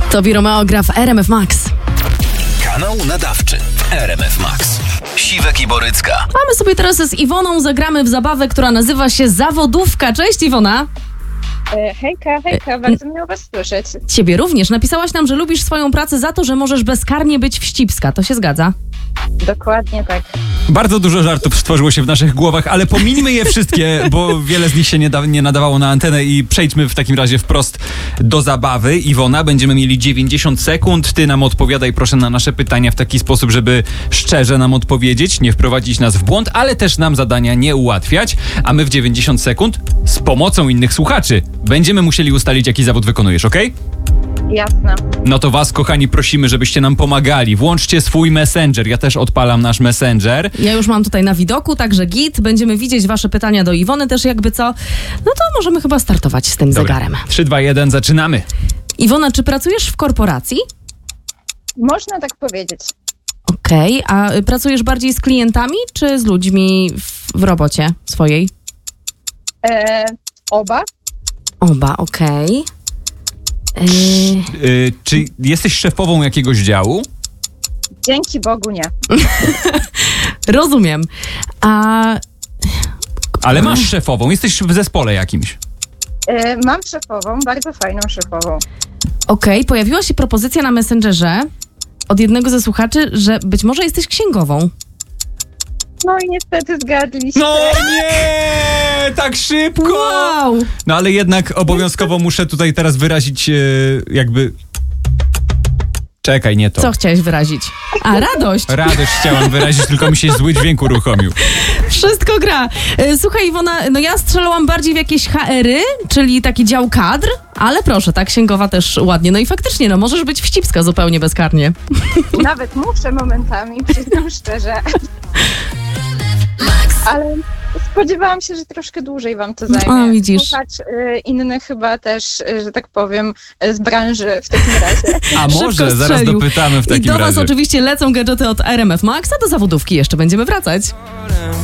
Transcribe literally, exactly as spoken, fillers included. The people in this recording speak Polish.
Tobi Romeo gra w R M F Max. Kanał nadawczy R M F Max. Siwek i Borycka. Mamy sobie teraz z Iwoną, zagramy w zabawę, która nazywa się Zawodówka. Cześć Iwona. E, hejka, hejka, bardzo miło was słyszeć. Ciebie również. Napisałaś nam, że lubisz swoją pracę za to, że możesz bezkarnie być wścibska. To się zgadza? Dokładnie tak. Bardzo dużo żartów stworzyło się w naszych głowach, ale pomińmy je wszystkie, bo wiele z nich się nie, da, nie nadawało na antenę i przejdźmy w takim razie wprost do zabawy. Iwona, będziemy mieli dziewięćdziesiąt sekund. Ty nam odpowiadaj proszę na nasze pytania w taki sposób, żeby szczerze nam odpowiedzieć, nie wprowadzić nas w błąd, ale też nam zadania nie ułatwiać. A my w dziewięćdziesiąt sekund z pomocą innych słuchaczy będziemy musieli ustalić, jaki zawód wykonujesz, okej? Jasne. No to was, kochani, prosimy, żebyście nam pomagali. Włączcie swój Messenger. Ja też odpalam nasz Messenger. Ja już mam tutaj na widoku, także git. Będziemy widzieć wasze pytania do Iwony też jakby co. No to możemy chyba startować z tym Dobra. zegarem. trzy, dwa, jeden, zaczynamy. Iwona, czy pracujesz w korporacji? Można tak powiedzieć. Okej, okay. A pracujesz bardziej z klientami, czy z ludźmi w, w robocie swojej? E, oba? Oba, okej. Okay. Yy, czy jesteś szefową jakiegoś działu? Dzięki Bogu nie. Rozumiem. A... Ale masz szefową, jesteś w zespole jakimś. E, mam szefową, bardzo fajną szefową. Okej, okay. Pojawiła się propozycja na Messengerze od jednego ze słuchaczy, że być może jesteś księgową. No i niestety zgadliście. No nie! Tak szybko! Wow! No ale jednak obowiązkowo muszę tutaj teraz wyrazić e, jakby... Czekaj, nie to. Co chciałeś wyrazić? A, radość! Radość chciałam wyrazić, tylko mi się zły dźwięk uruchomił. Wszystko gra. Słuchaj Iwona, no ja strzelałam bardziej w jakieś H R-y, czyli taki dział kadr, ale proszę, ta księgowa też ładnie. No i faktycznie, no możesz być wścibska zupełnie bezkarnie. Nawet muszę momentami, przyznam szczerze. Ale spodziewałam się, że troszkę dłużej wam to zajmie. O, widzisz. Słuchacz y, inny chyba też, y, że tak powiem, y, z branży w takim razie. A może zaraz dopytamy w takim razie. I do was razie. oczywiście lecą gadżety od R M F Max, a do zawodówki jeszcze będziemy wracać.